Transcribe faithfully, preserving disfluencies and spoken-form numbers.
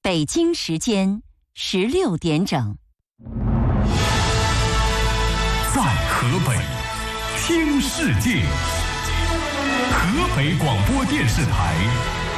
北京时间十六点整。 在河北听世界，河北广播电视台